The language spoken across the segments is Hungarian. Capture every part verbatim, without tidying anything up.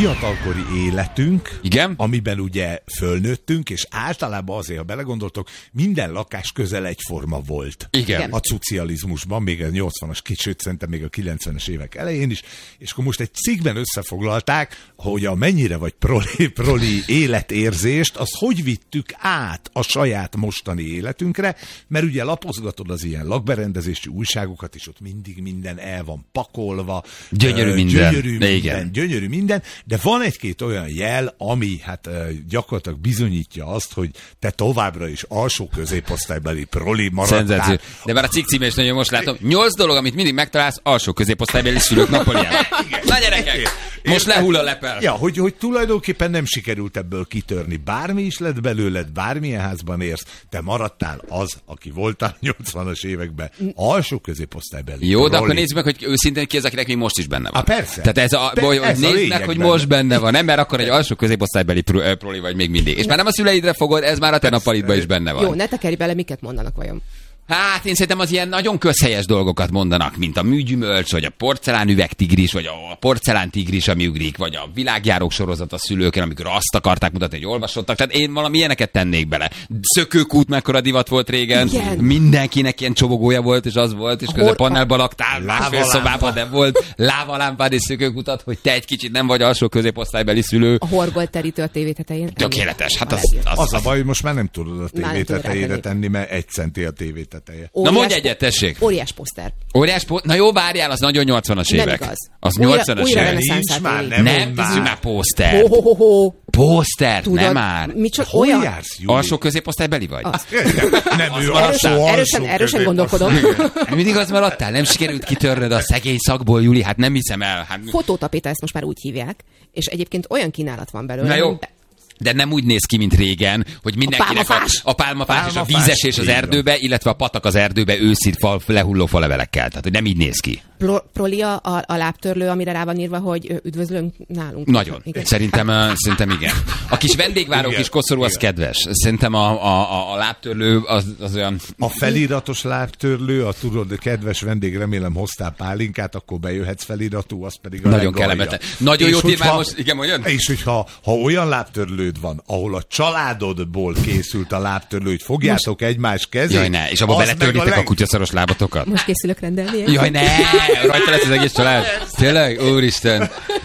fiatalkori életünk, igen? Amiben ugye fölnőttünk, és általában azért, ha belegondoltok, minden lakás közel egyforma volt. Igen. A szocializmusban, még a nyolcvanas, sőt szerintem még a kilencvenes évek elején is, és akkor most egy cikkben összefoglalták, hogy a mennyire vagy proli, proli életérzést, azt hogy vittük át a saját mostani életünkre, mert ugye lapozgatod az ilyen lakberendezési újságokat, és ott mindig minden el van pakolva. Gyönyörű minden. Gyönyörű de minden, igen. gyönyörű minden, de van egy-két olyan jel, ami hát gyakorlatilag bizonyítja azt, hogy te továbbra is alsó középosztálybeli proli maradtál. Szenzáció. De már a cikk címe is nagyon most látom. Nyolc dolog, amit mindig megtalálsz alsó középosztálybeli szülők napoljában. Na gyerekek! Most lehull a lepel. Ja, hogy, hogy tulajdonképpen nem sikerült ebből kitörni. Bármi is lett belőled, bármilyen házban érsz, te maradtál az, aki voltál nyolcvanas években. Alsó középosztálybeli. Jó, de akkor nézzük meg, hogy őszintén ki az, akinek még most is benne van. Ah, persze. Tehát ez a, Pe- hogy ez nézd meg, hogy most benne van, nem? Mert akkor egy alsó középosztálybeli proli vagy még mindig. És már nem a szüleidre fogod, ez már a te nappalitban is benne van. Jó, ne tekerj bele, miket mondanak vajon? Hát én szerintem az ilyen nagyon közhelyes dolgokat mondanak, mint a műgyümölcs, vagy a porcelánüvegtigris, vagy a porcelántigris, ami ugrik, vagy a világjárók sorozat a szülőkön, amikor azt akarták mutatni, hogy olvasottak. Tehát én valami ilyeneket tennék bele. Szökőkút mekkora divat volt régen. Igen. Mindenkinek ilyen csobogója volt, és az volt, és közben panelba laktál, másfél szobában, de volt lávalámpád és szökőkutat, hogy te egy kicsit nem vagy alsó középosztálybeli szülő. A horgolt terítő a tévé tetején. Tökéletes. Hát az, az, Az a az, baj, hogy most már nem tudod a Már tévé nem tudod tetejére rátenni. tenni, mert egy centi a tévé teteje. Na mondj egyet, tessék. Óriás poszter. Óriás po- Na jó, várjál, az nagyon nyolcvanas Nem évek. igaz. Az Újra- nyolcvanas újra évek. reneszánsz Nincs már, átélni. nem Nem, mond nézzük már. már pószter. Ho, ho, ho, ho. Pószter, Tudod, nem már. Micsoda, Hol olyan... jársz, Júli? Alsó középosztálybeli vagy? Nem, ő Erősen, alsó, erősen, alsó erősen gondolkodom. Mindig az maradtál? Nem sikerült kitörnöd a szegény szakból, Júli? Hát nem hiszem el. Hát... Fotótapéta, ezt most már úgy hívják, és egyébként olyan kínálat van belőle. Na jó. De nem úgy néz ki, mint régen, hogy mindenkinek a, pálmafás. a pálmafás és a Pálmafás, vízesés az így van. erdőbe, illetve a patak az erdőbe őszi fal, lehulló falevelekkel. Tehát, hogy nem így néz ki. Pro, prolia a, a lábtörlő, amire rá van írva, hogy ö, üdvözlünk nálunk. Nagyon. Igen. Szerintem, uh, szerintem igen. A kis vendégváró Igen, kis koszorú az igen. kedves. Szerintem a, a, a, a lábtörlő az, az olyan... A feliratos lábtörlő, a tudod, kedves vendég, remélem hoztál pálinkát, akkor bejöhetsz feliratú, az pedig a Nagyon legalja. kellemetlen. Nagyon És jó tér már hogyha- most, igen, mondjad? És hogyha ha olyan lábtörlőd van, ahol a családodból készült a lábtörlő, hogy fogjátok most... egymás kezét, Jaj, ne, és abba az beletörlitek meg a, leg- a kutyaszoros lábatokat. Most készülök rendelni. egy? Jaj, ne! Rajta lesz az egész család. Tényleg? Úristen.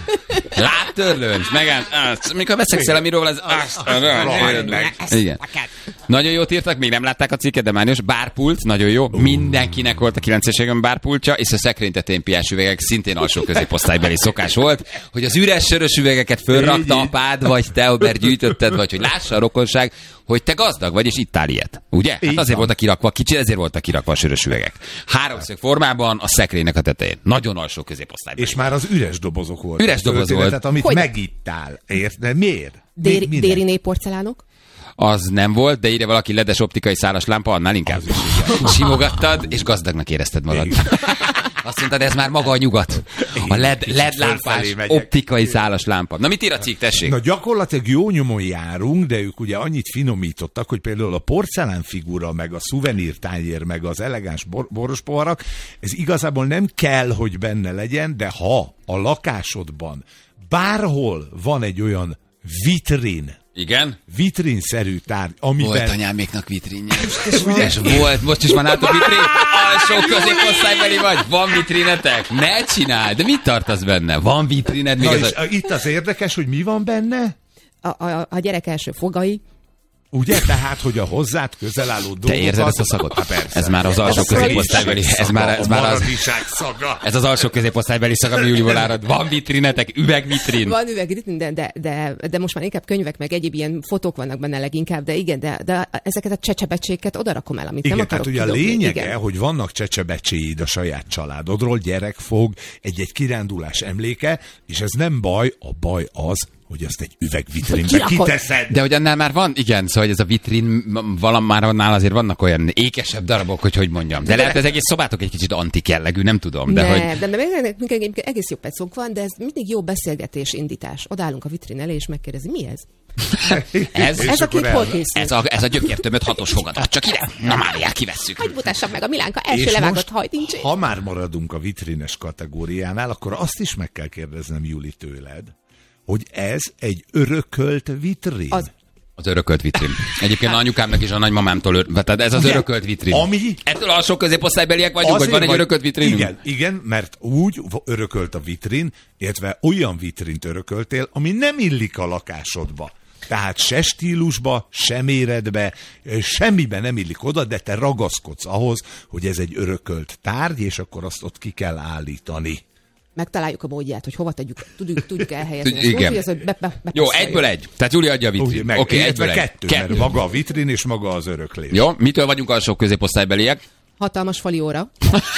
Lábtörlőn, megállt. Mikor beszekszel, amiről az... Igen. Nagyon jót írtak, még nem látták a cikket, de mányos. Bárpult, nagyon jó. Mindenkinek volt a kilences években bárpultja, és a szekrény tetején piás üvegek szintén alsó középosztálybeli szokás volt, hogy az üres sörös üvegeket fölrakta apád, vagy te, mert gyűjtötted, vagy hogy lássa a rokonság, hogy te gazdag vagy, és ittál ilyet. Ugye? Hát Így azért van. voltak kirakva kicsi, ezért voltak kirakva a sörös üvegek. Háromszög formában a szekrénynek a tetején. Nagyon alsó középosztálybeli. És már az üres dobozok voltak. Üres doboz volt. Tehát amit Hogy? megittál. Érted? De miért? Déri, Mi- minek? Dériné porcelánok? Az nem volt, de írja valaki ledes optikai szálas lámpa, annál inkább. Simogattad, és gazdagnak érezted magad. Azt mondtad, ez már maga a nyugat. A led, Kicsit led lámpás, fölfelé megyek. optikai szálas lámpa. Na mit ír a cikk, tessék? Na gyakorlatilag jó nyomon járunk, de ők ugye annyit finomítottak, hogy például a porcelánfigura, meg a szuvenírtányér, meg az elegáns bor- borospoharak, ez igazából nem kell, hogy benne legyen, de ha a lakásodban bárhol van egy olyan vitrin, Igen? vitrinszerű tárgy, amiben... Volt anyáméknak vitrinje. És volt, most is van nálatok vitrin? Alsó középosztálybeli vagy? Van vitrinetek? Ne csináld! De mit tartasz benne? Van vitrined? Még Na ez és a... a... itt az érdekes, hogy mi van benne? A, a, a gyerek első fogai. Ugye? Tehát, hogy a hozzád közel álló dolgokat... Te érzed ezt a szagot? Há, persze. Ez már az alsó Ez a középosztálybeli. Ez már, ez a már az... maradizsák szaga. Ez az alsó középosztálybeli szag, ami Júliból árad. Van vitrinetek? Üvegvitrin? Van üveg, de, de, de, de most már inkább könyvek, meg egyéb ilyen fotók vannak benne leginkább, de igen, de, de ezeket a csecsebecséket odarakom el, amit Igen, nem tehát akarok ugye a kidobni. lényege, Igen. hogy vannak csecsebecséid a saját családodról, gyerekfog, egy-egy kirándulás emléke, és ez nem baj, a baj az, hogy azt egy üvegvitrinbe Kirakod. kiteszed. De hogy annál már van, igen, szóval hogy ez a vitrin, valam már annál azért vannak olyan ékesebb darabok, hogy hogy mondjam. De, de lehet, ez egész szobátok egy kicsit antik jellegű, nem tudom. De ne, hogy... de, de meg, meg, meg egész jó pecónk van, de ez mindig jó beszélgetés, indítás. Odállunk a vitrin elé, és megkérdezi, mi ez? Ez, És Ez a akkor kép hol el- készül? ez a, ez a gyökértömött hatos fogad. Add csak ide. Na Máriá, kivesszük. Hogy mutassam meg a Milánka első És levágott most, hajtincsét? ha már maradunk a vitrines kategóriánál, akkor azt is meg kell kérdeznem, Juli, tőled, hogy ez egy örökölt vitrin. Az, Az örökölt vitrin. Egyébként a anyukámnak és a nagymamámtól, ör... tehát ez az igen, örökölt vitrin. Ami... Ettől alsó középosztálybeliek vagyunk, vagy van egy vagy... örökölt vitrinünk? Igen, igen, mert úgy örökölt a vitrin, illetve olyan vitrint örököltél, ami nem illik a lakásodba. Tehát se stílusba, se méretbe, semmiben nem illik oda, de te ragaszkodsz ahhoz, hogy ez egy örökölt tárgy, és akkor azt ott ki kell állítani. megtaláljuk a módját, hogy hova tegyük, tudjuk, tudjuk elhelyezni. Tud, igen. Úgy, hogy be, be, Jó, egyből egy. Tehát Júli adja a vitrin. Oké, okay, egyből kettő, egy. Mert maga a vitrin és maga az öröklés. Jó, mitől vagyunk alsó középosztálybeliek? Hatalmas falióra.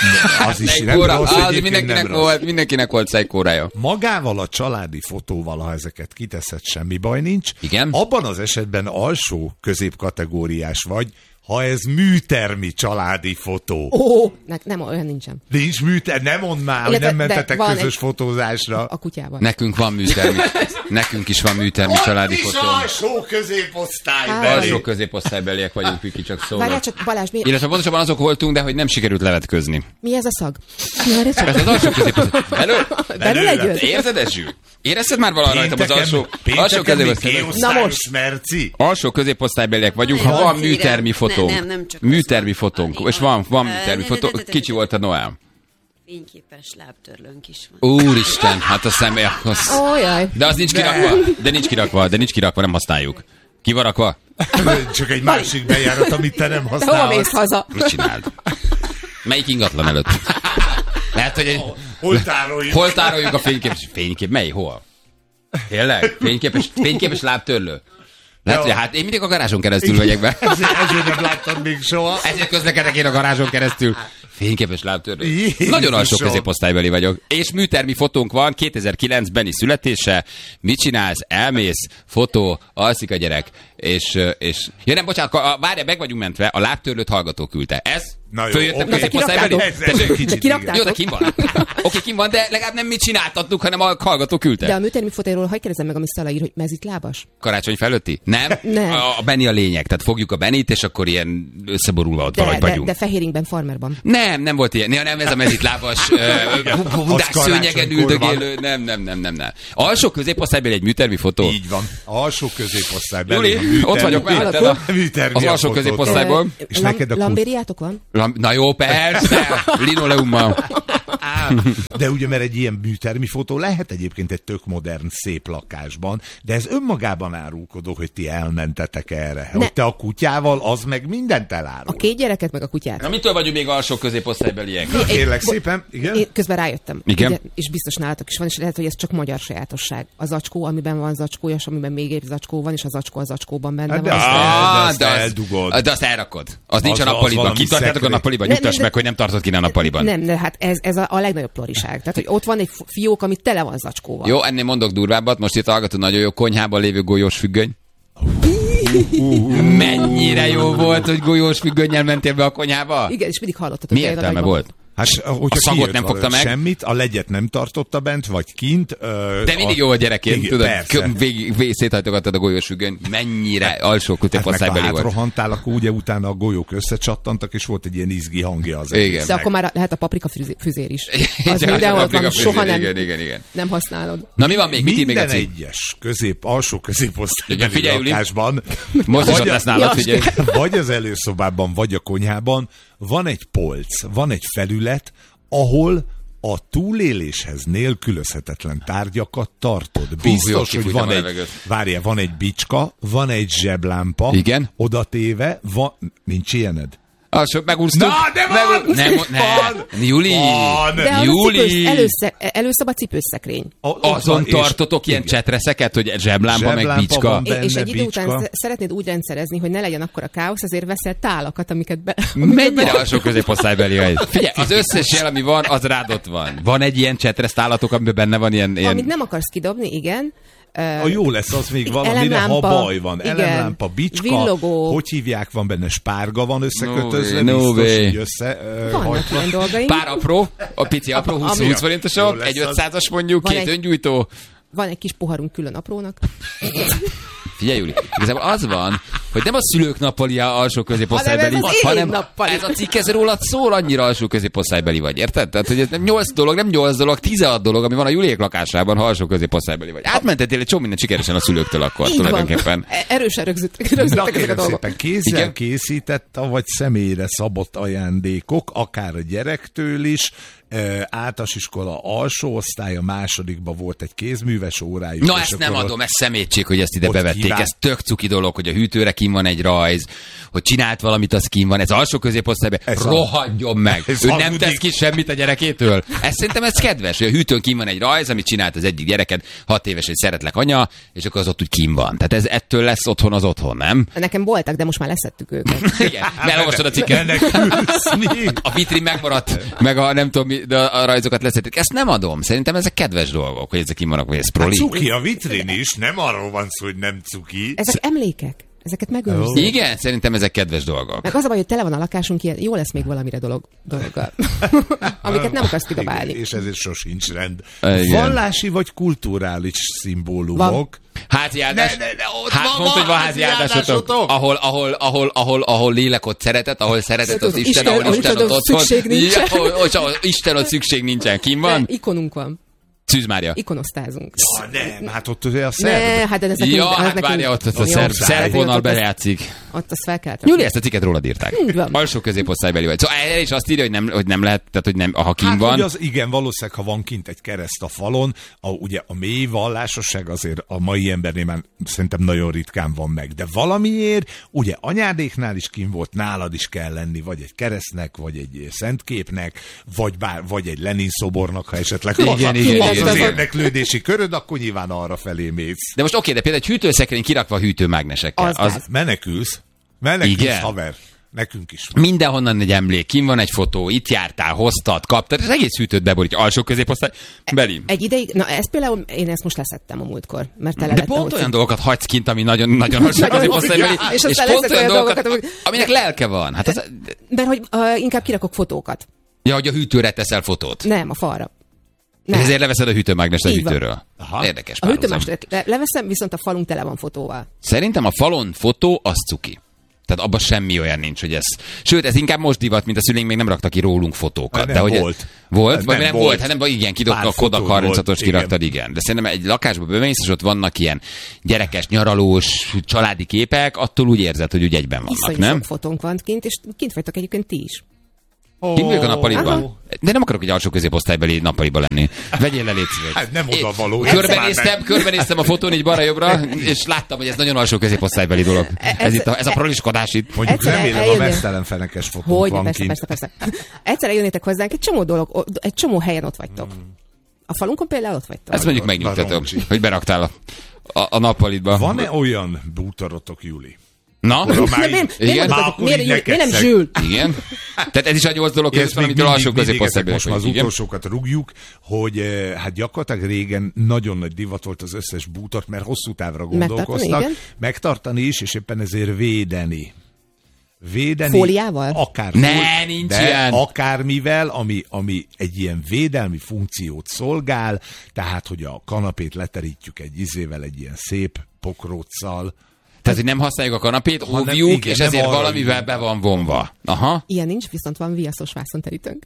Az is nem Szejkóra, rossz, az mindenkinek mindenkinek nem volt, mindenkinek volt szejkórája. Magával a családi fotóval, ha ezeket kiteszed, semmi baj nincs. Igen. Abban az esetben alsó középkategóriás vagy, ha ez műtermi családi fotó. Ó, ne, nem, olyan nincsen. Nincs műtermi, nem mondd már, hogy Illetve, nem de mentetek van közös egy- fotózásra. A kutyában. Nekünk van műtermi. Nekünk is van műtermi családi Ott is fotó. alsó középosztály Hát, belé. Alsó középosztálybeliek vagyunk, Piki, csak Várjál szólok. csak, Balázs, mi, Illetve pontosabban azok voltunk, de hogy nem sikerült levetközni. mi ez a szag? Várjál csak. Ez az alsó középosztály. Belül? Belül egy öt? Érzed, Ezsű? Érezted már valaha rajtam az Pénteken- alsó, alsó pénteken még középosztály? Na K-osztályos most. merci. Alsó középosztálybeliek vagyunk, ha Jó, van kérem. műtermi fotónk. Ne- nem, nem csak Műtermi az van. fotónk. Van, És van, van van. műtermi Ö, fotó. de- de- de- Kicsi de- volt a Noel. Fényképes lábtörlőnk is van. Úristen, hát a személy... Az... Ó, jaj. De az nincs kirakva. De nincs kirakva, de nincs kirakva, nem használjuk. Ki van rakva? Csak egy másik bejárat, amit te nem De hova mész használsz. haza? Mit csináld? Melyik ingatlan előtt? Lehet, hogy egy... Hol tároljuk? Hol tároljuk a fényképes... Fénykép? Mely? Hol? Tényleg? Fényképes, fényképes lábtörlő? Lehet, hogy hát én mindig a garázson keresztül megyek be. Ezért, ezért nem láttad még soha. Ezért közlekedek én a garázson keresztül. Fényképes lábtörlő. Jézusom. Nagyon alsó középosztálybeli vagyok. És műtermi fotónk van, kétezer-kilenc Benni születése. Mit csinálsz? Elmész, fotó, alszik a gyerek. És, és... Ja nem, bocsánat, a- várj, meg vagyunk mentve, a lábtörlőt hallgató küldte. Ez? Na jó, Följöttem oké. Na, te középosztálybeli? kiraktátok? Ez- ez egy De kicsit, kiraktátok? Jó, de kim van? Oké, kim van, de legalább nem mit csináltattuk, hanem a hallgató küldte. De a műtermi fotóról hagyj kérdezem meg, ami Szala ír, hogy mezitlábas? Karácsony felőtti? Nem? Nem. A, a Benni a lényeg. Tehát fogjuk a Benit, és akkor ilyen összeborulva ott De, valahogy de, vagyunk. de fehéringben, farmerban. Nem, nem volt ilyen. Ja, nem, ez a mezitlábas, uh, bundás Az szőnyegen karácsonykor üldögélő. Nem, nem, nem, nem, nem. Alsó középosztálybeli egy műtermi fotó. Így van. Alsó középosztály. Júli, belül műtermi- ott vagyok melletted a, műtermi az a alsó fotót. középosztályból. Ö, És lam- neked a kut- Lambériátok van? Lam- Na jó, persze, linoleummal. De ugye, mert egy ilyen műtermi fotó lehet egyébként egy tök modern, szép lakásban, de ez önmagában árulkodó, hogy ti elmentetek erre. Ne. Hogy te a kutyával, az meg mindent elárul. A két gyereket, meg a kutyát. Na mitől vagyunk még alsó középosztálybeliek? Egy- Kérlek bo- szépen, igen? Én közben rájöttem. Igen? Ugye, és biztos nálatok is van, és lehet, hogy ez csak magyar sajátosság. A zacskó, amiben van zacskó, és amiben még egy zacskó van, és a zacskó a zacskóban benne Hát de van. azt Aztán- el- de azt eldugod. De azt elrakod. Az nincs Az- a az nappaliban. valami Kitartjátok a szekrény. nappaliban? Ne, Nyugtass ne, meg, de- hogy nem tartod ki a nappaliban. Nem, de hát ez, ez a, a legnagyobb ploriság. Tehát, hogy ott van egy fiók, ami tele van zacskóval. Jó, ennél mondok durvábbat. Most itt hallgatod, nagyon jó konyhában lévő golyós függöny. Mennyire jó volt, hogy golyós függönnyel mentél be a konyhába? Igen, és mindig hallottad. Mi hogy bejön a értelme nagymama. volt? Hát, hogyha A szagot kijött nem fogta valami meg? Semmit, a legyet nem tartotta bent, vagy kint. Ö, De mindig a... jó volt gyerekként, Igen, tudod, persze. kö- végig, végig széthajtogattad a golyós függöny. Mennyire alsó Hát meg ha középosztálybeli volt. átrohantál, akkor ugye utána a golyók összecsattantak, és volt egy ilyen izgi hangja az Igen. egésznek. De akkor már lehet a paprika füzé- füzér is. Igen, Az a mindenhol paprika van, füzér, soha nem, igen, igen, igen. nem használod. Na mi van még? Mit ír még a Minden cím? egyes közép, alsó Igen, középosztálybeli figyelj, Júli. lakásban, Most is vagy ott a- lesz nálad, figyelj. vagy az előszobában, vagy a konyhában van egy polc, van egy felület, ahol a túléléshez nélkülözhetetlen tárgyakat tartod. jó, Biztos, hogy kifújtam van a egy, levegőt. várjál, van egy bicska, van egy zseblámpa, Igen. oda téve, van, nincs ilyened? Alsó, megúsztuk. Na, de van! Megú- Nem, Van! nem. Júli! Van! De az Júli! a cipős, elősze, előszoba cipőszekrény. A- ott Azon van, és- tartotok ilyen igen. csetreszeket, hogy zseblámpa, meg Zseblámpa bicska. van. É- és Benne egy idő után bicska. sz- szeretnéd úgy rendszerezni, hogy ne legyen akkora káosz, ezért veszel tálakat, amiket be... Mennyire alsó középosztálybeli vagy? Figyelj, az összes jel, ami van, az rád ott van. Van egy ilyen csetresztálatok, amiben benne van ilyen... ilyen... Amit nem akarsz kidobni, igen. A jó lesz az még valamire, ha Elemlámpa, baj van. igen. Elemlámpa, bicska, Villogó. hogy hívják, van benne spárga, van összekötözve, No way, no biztos, way. így össze ö, Vannak hajtva. ilyen dolgaink. Pár apró, a pici apró, Ami- húsz, húsz forintosok, Jó lesz egy az. ötszázas mondjuk, Van két egy- öngyújtó. Van egy kis poharunk külön aprónak. Figyelj, Júli, igazából az van, hogy hogy nem a szülők nappalia alsó középosztálybeli, hanem ez az én hanem nappali. ez a cikk ez rólad szól, annyira alsó középosztálybeli vagy, érted? Tehát, hogy ez nem nyolc dolog, nem nyolc dolog, tizenhat dolog, ami van a Juliék lakásában, ha alsó középosztálybeli vagy. Átmentettél egy csomó mindent sikeresen a szülőktől akkor, Így tulajdonképpen. van. Erősen rögzítettek, rögzítettek ezek a dolgok. Szépen kézzel Igen? készített, vagy személyre szabott ajándékok, akár a gyerektől is, általános iskola alsó osztály, a másodikban volt egy kézműves órájuk. Na ezt nem adom, ez szemétség, hogy ezt ide Ott bevették. kíván. Ez tök cuki dolog, hogy a hűtőre kin van egy rajz, hogy csinált valamit, az kin van. Ez alsó középosztályban. Ez a- Rohadjon meg! ez Ő nem hazudik. tesz ki semmit a gyerekétől. Ez szerintem ez kedves, hogy a hűtőn kin van egy rajz, amit csinált az egyik gyereked, hat éves, hogy szeretlek anya, és akkor az ott úgy kin van. Tehát ez ettől lesz otthon az otthon, nem? Nekem voltak, de most már leszettük őket. Igen, mert olvastad a cikket. Menekülsz, mi? A vitrin megmaradt, meg a nem tudom mi, de a rajzokat leszették. Ezt nem adom. Szerintem ezek kedves dolgok, hogy ezek kin vannak, vagy ez Hát proli. cuki a vitrin is, nem arról van szó, hogy nem cuki. Ezek emlékek. Ezeket megőrizzük. Igen, szerintem ezek kedves dolgok. Meg az a baj, hogy tele van a lakásunk ilyen, jó lesz még valamire dolog, dologgal. Amiket nem akarsz kidobálni. Igen, és ezért sosincs rend. Igen. Vallási vagy kulturális szimbólumok. Házi áldás. Ne, ne, ne, ott hát, van- mondta, hogy van van házi házi áldásotok. áldásotok. Ahol, ahol, ahol, ahol, ahol lélek, ott szeretet, ahol szeretet, az Isten, Isten, ahol ahol Isten, Isten, ott otthon. szükség nincsen. Ja, ahol, ahol, ahol Isten, ott szükség nincsen. Kim De van? ikonunk van. Szűz Mária. Ikonosztázunk. Ah, nem, hát ott ugye a szerb. Ne, hát ez nekünk... Ja, ez hát nekünk- várja, ott, ott a Jó, szerb, száj. szerb vonal Ott azt- bejátszik. Ott azt fel kellett Júli, ezt a cikket rólad írták. Így van. Alsó középosztálybeli vagy. Szóval el is azt írja, hogy nem, hogy nem lehet, tehát hogy nem, ha kim Hát, van. hogy az, igen, valószínűleg, ha van kint egy kereszt a falon, a, ugye a mély vallásosság azért a mai embernél már szerintem nagyon ritkán van meg. De valamiért, ugye anyádéknál is kint volt, nálad is kell lenni, vagy egy keresztnek, vagy egy szentképnek, vagy, bár, vagy egy Lenin szobornak, ha esetleg Igen, az, igen, az igen, az igen. érdeklődési köröd, akkor nyilván arra felé mész. De most oké, de például egy hűtőszekrény kirakva a hűtőmágnesekkel. Az Az, gáz. Menekülsz. Menekülsz, Igen. haver. Nekünk is van. mindenhonnan egy emlék, kim van egy fotó, itt jártál, hoztad, kaptad, az egész hűtőt beborítja, alsó középosztály, beli. Egy ideig, na ezt például én ezt most leszettem a múltkor, mert tele De lettem, pont hogy- olyan dolgokat hagysz kint, ami nagyon, nagyon alsó Nagyon- középosztálybeli, és és, aztán pont lesznek olyan olyan dolgokat, dolgokat, aminek lelke van. Hát az, Mert hogy uh, inkább kirakok fotókat. ja, hogy a hűtőre teszel fotót. Nem, a falra. És Nem. ezért leveszed a hűtőmágnest a Így van. hűtőről. Aha. Érdekes A párhuzam. hűtőmást le- leveszem, viszont a falunk tele van fotóval. Szerintem a falon fotó, az cuki. Tehát abban semmi olyan nincs, hogy ez... Sőt, ez inkább most divat, mint a szüleink még nem raktak ki rólunk fotókat. Nem de hogy volt. Volt? Nem Vagy nem volt. volt? Hát nem, igen, kidobta Pár a Kodak fotó harmincatos volt, kiraktad, igen. De szerintem egy lakásba bemész, és ott vannak ilyen gyerekes, nyaralós, családi képek, attól úgy érzed, hogy úgy egyben vannak, Iszonyú nem? sok fotónk van kint, és kint vagytok egyébként ti is. Kint vagyok a nappaliban. Aha. De nem akarok egy alsó középosztálybeli nappaliba lenni. Vegyél le, légy szíves. Hát nem oda Én való. Körbenéztem, körbenéztem a fotón így balra-jobbra, és láttam, hogy ez nagyon alsó középosztálybeli dolog. Ez, itt a, ez a proliskodás itt. Mondjuk Egyszer remélem a eljönnél- mesztelen fenekes fotónk Hogy, van persze, kint. persze, persze. Egyszer eljönnétek hozzánk, egy csomó dolog, o- egy csomó helyen ott vagytok. A falunkon például ott vagytok. Ezt mondjuk Na, megnyugtatom, Roncsi. hogy beraktál a, a, a nappalitba. Van-e olyan bútorotok, Júli? Na? Oda már De miért, miért, Igen? nem, Már tudod, akkor miért, így miért, miért nem nekedszek. zsűl? Igen? Tehát ez is a nyolc dolog között Ezt van, még amitől alsó mindig, mindig ezek középosztálybeli most már az vagy. Igen? utolsókat rúgjuk, hogy eh, hát gyakorlatilag régen nagyon nagy divat volt az összes bútort, mert hosszú távra gondolkoztak. Megtartani, igen. Megtartani is, és éppen ezért védeni. Védeni. Fóliával? Akár Ne, fól- nincs de ilyen. akármivel, ami, ami egy ilyen védelmi funkciót szolgál, tehát, hogy a kanapét leterítjük egy izével, egy ilyen szép pokróccal. Tehát, hogy nem használjuk a kanapét, Hanem óvjuk, igen, és nem ezért arra valamivel ülünk. be van vonva. Aha. Ilyen nincs, viszont van viaszos vászonterítőnk.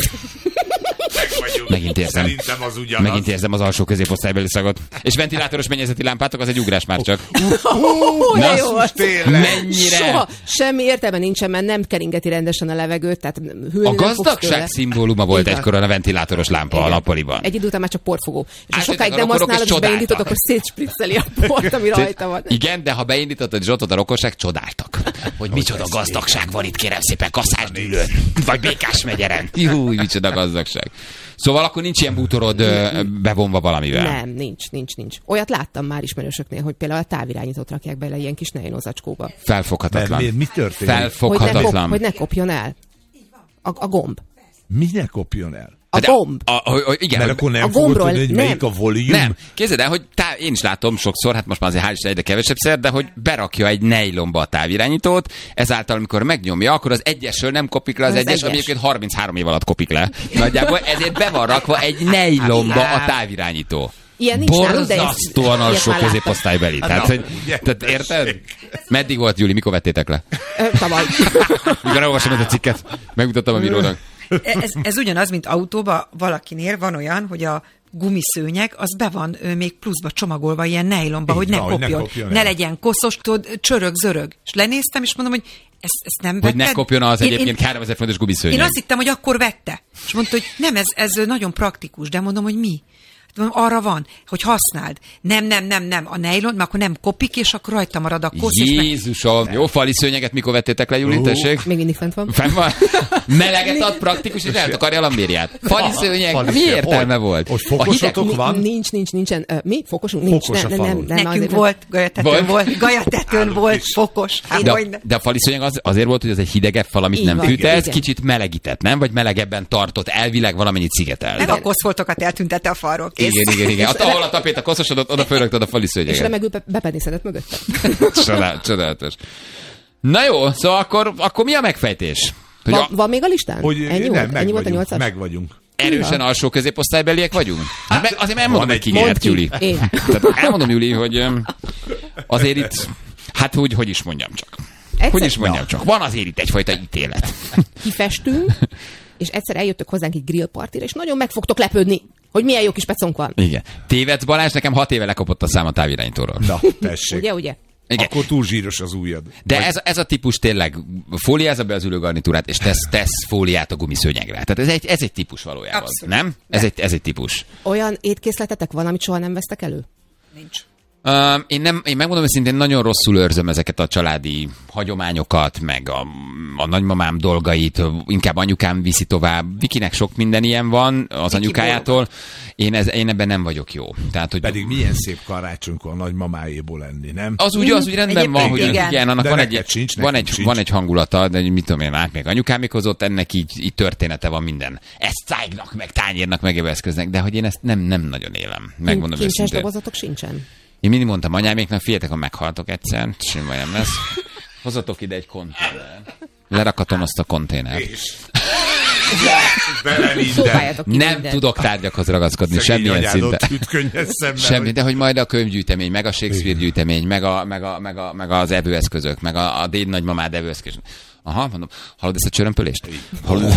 Megint érzem. Szerintem az ugyanaz. Megint érzem az alsó középosztálybeli szagot. És ventilátoros mennyezeti lámpátok, az egy ugrás már csak. Ó, de Na, jó volt. Tényleg. Mennyire? Soha semmi értelme nincsen, mert nem keringeti rendesen a levegőt, tehát hűlni A nem fogsz gazdagság tőle. szimbóluma volt Igen. egykor a ventilátoros lámpa a Igen. nappaliban. Egy idő után már csak porfogó. És ha Átjöttek sokáig a nem rokonok, és használod, és csodáltak. beindítod, akkor szétspricceli a port, ami rajta van. Igen, de ha beindítottad, és ott volt a rokosság, csodáltak. Hogy micsoda gazdagság van itt, kérem szépen, kaszásdűlőn, vagy Békás megyeren. Jú, micsoda gazdagság. Szóval akkor nincs ilyen bútorod ö, bevonva valamivel. Nem, nincs, nincs, nincs. Olyat láttam már ismerősöknél, hogy például a távirányítót rakják bele ilyen kis nejlózacskóba. Mert Felfoghatatlan. mi, mi történik? Hogy ne, kop, Felfoghatatlan. hogy ne kopjon el. A, a gomb. Mi ne kopjon el? A De gomb. A, a, a, igen, Mert hogy- akkor nem a fogod gombról tudni, hogy nem. melyik a volume. Nem, képzeld el, hogy tá- én is látom sokszor, hát most már azért hál' Isten egyre kevesebb szer, de hogy berakja egy nejlomba a távirányítót, ezáltal amikor megnyomja, akkor az egyesről nem kopik le az, Az egyes, egyes. ami egyébként harminchárom év alatt kopik le. Nagyjából ezért be van rakva egy nejlomba a távirányító. Ilyen nincs nálunk, de borzasztóan ilyet alsó már láttam. középosztálybeli. Tehát, hogy, tehát érted? Meddig volt, Júli? Mikor vettétek le? Ö, Tavaly. Mikor elolvastam ezt a cikket, megmutattam a bírónak. Ez, ez ugyanaz, mint autóba valakinél van olyan, hogy a gumiszőnyeg, az be van ö, még pluszba csomagolva ilyen nejlonba, Így hogy ne van, hogy ne kopjon, kopjon ne el. legyen koszos, tudod, csörög, zörög. És lenéztem, és mondom, hogy ezt, ezt nem vetted. Hogy ne kopjon az Én- egyébként én- háromezer fontos gumiszőnyeg. Én azt hittem, hogy akkor vette. És mondta, hogy nem, ez, ez nagyon praktikus, de mondom, hogy mi? Hát mondom, arra van, hogy használd. Nem, nem, nem, nem, a nejlon, mert akkor nem kopik, és akkor rajta marad a kosz. És meg... Jézusom! Jó, fali szőnyeget mikor vettétek le, Júli, tessék? Még mindig fent van. Fenn van? Meleget ad praktikus, és eltakarja a lambériát. Fali szőnyeg, Fali mi szőnyeg. értelme Hogy? volt? Hogy A fokosotok hideg- van? Nincs, nincs, nincsen. Ö, Mi? Fokosunk? Nincs. Fokos a nem, nem, falon. nem, Nekünk azért- volt, galyatetőn Volt? volt, galyatetőn Nálunk volt, is. fokos. Hát, De, hogy ne. de a fali szőnyeg az, azért volt, hogy az egy hidegebb fal, amit Így nem van, fűt, igen. ez Igen. kicsit melegített, nem? Vagy melegebben tartott, elvileg valamennyit szigetel. Meg a koszfoltokat eltüntette a falról. Kész. Igen, igen, igen. Ott, ahol a tapéta koszosodott, oda fölrögted a fali És szőnyeget. remegül be- bepenészedett mögötte. Csodál, csodálatos. Na jó, szóval akkor, akkor mi a megfejtés? Hogy Van, a, van még a listán? Hogy Ennyi nem, volt? meg Ennyi volt a vagyunk, nyolcas? meg vagyunk. erősen alsó középosztálybeliek vagyunk? Hát, meg azért elmondom, van hogy egy- ki mondd nyert, ki. Júli. Én. Tehát elmondom, Júli, hogy öm, azért itt, hát hogy, hogy is mondjam csak. Egyszer- Hogy is mondjam csak. Van azért itt egyfajta ítélet. Kifestünk, és egyszer eljöttök hozzánk egy grillpartira, és nagyon meg fogtok lepődni, hogy milyen jó kis pecónk van. Igen. Tévedsz, Balázs, nekem hat éve lekopott a szám a távirányítóról. Na, tessék. Ugye, ugye? Igen. Akkor túl zsíros az ujjad. De ez, ez a típus tényleg fóliázza be az ülőgarnitúrát, és tesz, tesz fóliát a gumiszőnyegre. Tehát ez egy, ez egy típus valójában. Abszolút. Nem? Ez egy, ez egy típus. Olyan étkészletetek van, amit soha nem vesztek elő? Nincs. Um, én, nem, én megmondom őszintén, nagyon rosszul őrzöm ezeket a családi hagyományokat, meg a, a nagymamám dolgait, inkább anyukám viszi tovább. Vikinek sok minden ilyen van az Viki anyukájától. Én, ez, én ebben nem vagyok jó. Tehát, hogy Pedig milyen szép karácsonykor a nagymamáéból lenni, nem? az úgy, az úgy rendben van, hogy Egyébként igen. igen, annak De van neked egy, sincs, van, nekünk egy, sincs. van egy hangulata, de mit tudom én, át még anyukám hozott, ennek így, így története van minden. Ezt cájgnak, meg tányérnak, meg eszköznek, de hogy én ezt nem, nem nagyon élem. Megmondom Kincses őszintén. dobozatok sincsen? Én mindig mondtam anyáméknak, figyeljetek, ha meghaltok egyszer, semmi baj nem lesz. Hozzatok ide egy konténer. Lerakatom azt a konténert. És... Bele minden. Szóváljatok ki Nem mindent. tudok tárgyakhoz ragaszkodni, Szegény semmilyen anyádot szinten. üt könnyes szemmel, Semmi, hogy- de hogy majd a könyvgyűjtemény, meg a Shakespeare gyűjtemény, meg, a, meg, a, meg, a, meg az evőeszközök, meg a, a déd nagymamád evőeszközök. Aha, mondom, hallod ezt a csörömpölést? Hallod,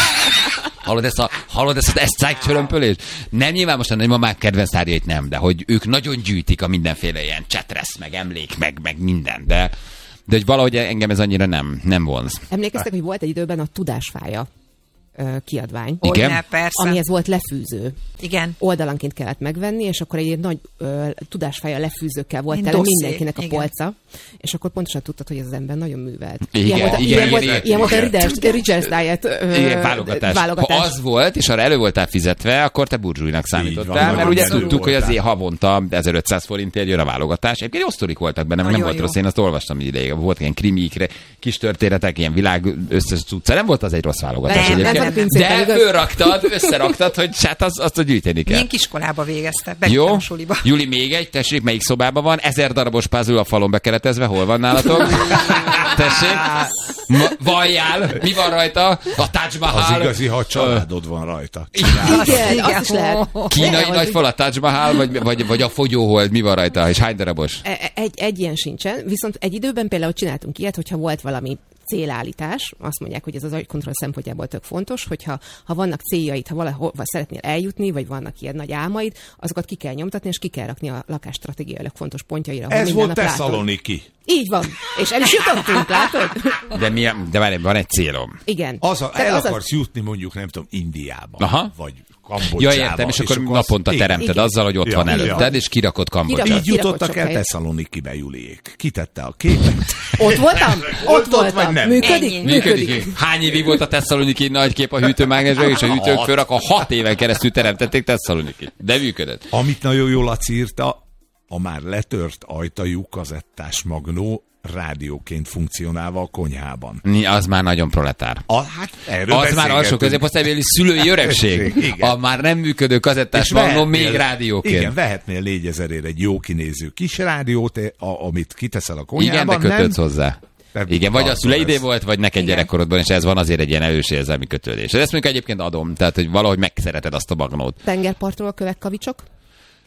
hallod ezt a, hallod ezt az eszcájk csörömpölést? Nem, nyilván most a nagymamák kedvenc tárgyait nem, de hogy ők nagyon gyűjtik a mindenféle ilyen csetresz, meg emlék, meg, meg minden, de, de hogy valahogy engem ez annyira nem, nem vonz. Emlékeztek, hogy volt egy időben a Tudásfája ö, kiadvány, Igen. Hogyne, persze. amihez volt lefűző. Igen. Oldalanként kellett megvenni, és akkor egy ilyen nagy ö, tudásfája lefűzőkkel volt Mint tele dosszé, mindenkinek a igen. polca, és akkor pontosan tudtad, hogy ez az ember nagyon művelt. Igen, ilyen volt, a- igen, ilyen igen, volt, igen, ilyen volt a igen. Riders, Riders Diet ö, Igen, válogatás. válogatás. Ha az volt, és arra elő voltál fizetve, akkor te burzsújnak van, számítottál, mert nagyon ugye menő tudtuk, hogy voltál. azért havonta ezerötszáz forintért jön a válogatás. Egyébként jó sztorik voltak benne, meg nem Nagyon volt jó. rossz, én azt olvastam ideig. Volt ilyen krimikre, kis történetek, ilyen világ összes cucca. Nem volt az egy rossz válogatás Nem, nem egyébként. volt a pincében, De igaz? fölraktad, összeraktad, hogy hát az, azt, hogy gyűjteni kell. Milyen kiskolába végezte? Jó, Bejöttem suliba. Júli, még egy, tessék, melyik szobában van? Ezer darabos puzzle a falon bekeretezve, hol van nálatok? Tessék, Ma, valljál, mi van rajta? A Taj Az Mahal. igazi, ha a családod van rajta. Igen, Igen. azt is lehet. Kínai De, az nagyfal, a Taj Mahal, vagy, vagy, vagy a fogyóhold, mi van rajta, és hány darabos? E- Egy, egy ilyen sincsen, viszont egy időben például csináltunk ilyet, hogyha volt valami célállítás, azt mondják, hogy ez az agykontroll szempontjából tök fontos, hogyha ha vannak céljaid, ha valahova szeretnél eljutni, vagy vannak ilyen nagy álmaid, azokat ki kell nyomtatni, és ki kell rakni a lakás stratégiailag fontos pontjaira. ahol Ez minden volt nap látod. Tesszaloniki. Így van. És el is jutottunk, látod? De, mi, de várj, van egy célom. Igen. Az a, Tehát el az a- akarsz jutni mondjuk, nem tudom, Indiába. Aha. Vagy Ja, Kambodzsába. értem, és akkor azt- naponta igen. teremted igen. azzal, hogy ott Ja, van ja. előtted, és kirakod Kambodzsát. Kirakod. Így jutottak sok el helyet. Tesszalonikibe, Juliék. Kitette a képet. Ott voltam? Ott Ott volt, voltam. vagy nem? Működik? Ennyi. Működik. Hány évig volt a Tesszaloniki nagy kép a hűtőmágnesben, és a hűtők fölrak a hat éven keresztül teremtették Tesszalonikit. De működött. Amit nagyon jól Laci írta, a már letört ajtajú kazettás magnó rádióként funkcionálva a konyhában. Mi, az már nagyon proletár. A, hát erről Az már alsó beszélgetünk. középosztálybeli szülői öregség. Igen. A már nem működő kazettás És magnó vehetnél- még rádióként. Igen, vehetnél négyezerért egy jó kinéző kis rádiót, a, amit kiteszel a konyhában, Igen, de kötődsz nem? hozzá. De Igen, vagy a akkor szüleidé ez- volt, vagy neked Igen. gyerekkorodban, és ez van azért egy ilyen erős érzelmi kötődés. Ezt mondjuk egyébként adom, tehát hogy valahogy megszereted azt a magnót. Tengerpartról a kövek kavicsok?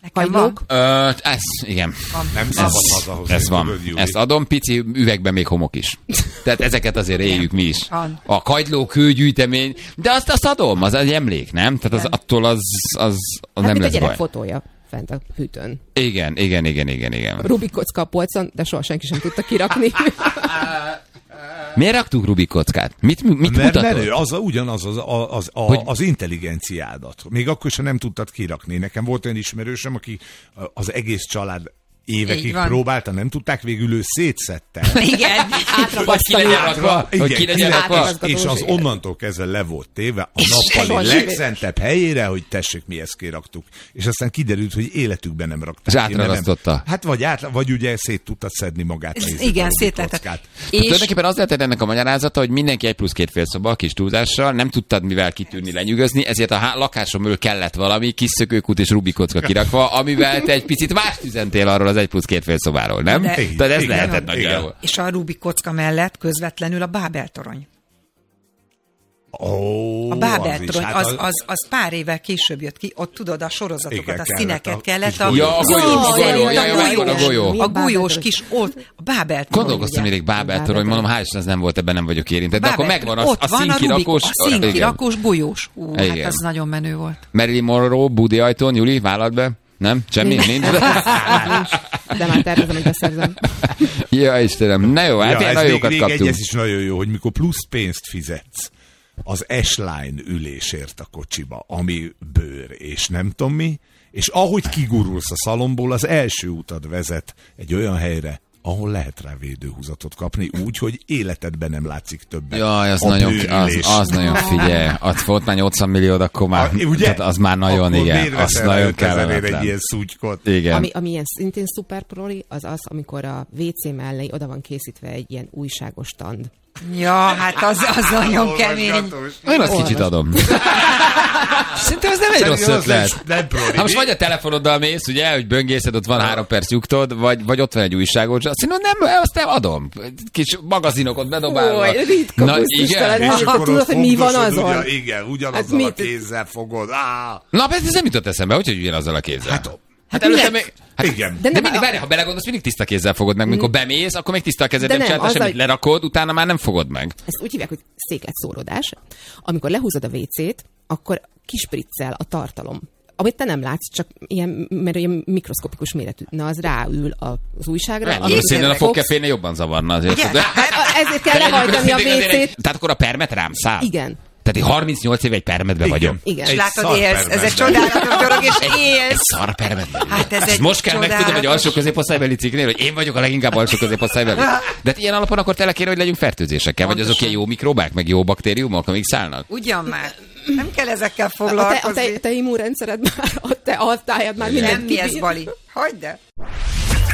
Hagylók? Ö, ez, igen. Nem szabad hazahozni. Ez van. tudod, Júli. Ezt adom, pici üvegben még homok is. Tehát ezeket azért éljük mi is. Van. A kagyló kőgyűjtemény, de azt, azt adom, az egy emlék, nem? Tehát az, attól az, az, az Hát nem mint a lesz gyerek baj. fotója fent a hűtőn. Igen, igen, igen, igen, igen. Rubik kocka a polcon, de soha senki sem tudta kirakni. Miért raktuk Rubik kockát? Mit, mit Mert mutatod? menő, az a, ugyanaz az, az, az, a, Hogy- az intelligenciádat. Még akkor sem nem tudtad kirakni. Nekem volt olyan ismerősöm, aki az egész család Így évekig van. próbálta, nem tudták, végül ő szétszette. Igen. Hogy ki legyen rakva? Hogy ki legyen rakva? Átragaszgatós, És az igen. onnantól kezdve le volt téve a soha nappali sem- legszentebb helyére, hogy tessék, mi ezt kiraktuk. És aztán kiderült, hogy életükben nem rakták. És ki, átragasztotta. nem- Hát vagy, át, vagy ugye szét tudtad szedni magát. És nézzük, igen, a szét kockát. lehetett. És... És Tulajdonképpen az lehetett ennek a magyarázata, hogy mindenki egy plusz két fél szoba, kis túlzással, nem tudtad mivel kitűnni, lenyűgözni, ezért a há- lakásom belül kellett valami kis szökőkút és Rubik kocka kirakva, amivel te egy picit mást üzentél arról az egy plusz két fél szobáról, nem? De- Tehát ez Igen, lehetett igen. nagyjából. és a Rubik kocka mellett közvetlenül a Bábel torony. Ó, A Bábel az is, torony, hát az, az, az pár évvel később jött ki, ott tudod, a sorozatokat, Igen, a kellett színeket a kellett, kis a, Ja, a golyó, a Jaj, golyó, a ja, ja, golyós, a golyó. Mi a a golyós Bábel kis, ott, a Bábel torony. Gondolkoztam ugye. mindig Bábel torony, mondom, hál' Isten, ez nem volt, ebben nem vagyok érintett. De Bábel akkor megvan az, ott a van a Rubik, színkirakós. a színkirakós golyós. Ú, hát Igen. az nagyon menő volt. Marilyn Monroe, Budi ajtón, Juli, vállalt be? Nem? Semmi? Nincs? Nincs. De már tervezem, hogy beszerzem. Ja, Istenem. Na jó, hát Ja, ilyen ez nagyon még, jókat még kaptunk. egy, ez is nagyon jó, hogy mikor plusz pénzt fizetsz az S-line ülésért a kocsiba, ami bőr, és nem tudom mi, és ahogy kigurulsz a szalomból, az első utad vezet egy olyan helyre, ahol lehet rá védőhúzatot kapni, úgy, hogy életedben nem látszik többet. Jaj, az a nagyon, az, bőrülés. az nagyon figyelj. Az volt már nyolcvan milliód, akkor már, A- ugye? tehát az már nagyon, Akkor igen. miért Az veszel nagyon ötezerért egy kellemetlen. ilyen szúgykot? Igen. Ami, ami ilyen szintén szuper proli, az az, amikor a vé cé mellé oda van készítve egy ilyen újságos stand. Ja, hát az, az nagyon kemény. Olvasgatós. Én azt kicsit adom. Szerintem ez nem egy rossz Szerintem az ötlet. nem proli. Ha most vagy a telefonoddal mész, ugye, hogy böngészed, ott van három perc nyugtod, vagy, vagy ott van egy újságos, azt mondom, nem, azt nem adom. Kis magazinokot bedobálva. Ó, ritka Na, gusztustalan. igen. És Hát, akkor tudod, ott hogy mi van fogdosod, azon? Ugyan, igen, ugyanazzal Hát a mit? kézzel fogod. Á, Na, persze ez nem jutott eszembe, hogy hogy ugyanazzal a kézzel. Hát, hát mi előtte lett? még... Hát, igen. de, De nem, mindig, a- várj, ha belegondolsz, mindig tiszta kézzel fogod meg. Mikor bemész, akkor még tiszta a kezed, De nem nem, csináltál azzal, semmit, hogy- lerakod, utána már nem fogod meg. Ezt úgy hívják, hogy székletszóródás. Amikor lehúzod a vé cét, akkor kispriccel a tartalom. Amit te nem látsz, csak ilyen, mert ilyen mikroszkopikus méretű. Na, az ráül az újságra. Ennyi. amit Szerintem a fogsz- fogkefénél jobban zavarna azért. Igen. De, A- Ezért kell de egyébként lehajtani a mindig azért vé egy- cét. Tehát akkor a permet rám száll? Igen. Tehát én harmincnyolc éve egy permetben vagyok. Igen. És Egy látod, szar élsz, ez permetben. egy csodálatos dolog, és Egy élsz. szar permetben. Hát ez Ezt egy most kell megtudnom egy csodálatos- alsó középosztálybeli cikknél, hogy én vagyok a leginkább alsó középosztálybeli. De hát ilyen alapon akkor tele kéne, hogy legyünk fertőzésekkel, vagy azok Pontosan. ilyen jó mikrobák, meg jó baktériumok, amik szállnak. Ugyan már. Nem kell ezekkel A te, a foglalkozni. te, te immunrendszered már, a te altájad már Nem mindent mi ez, kibír. Bali. Hagyd el.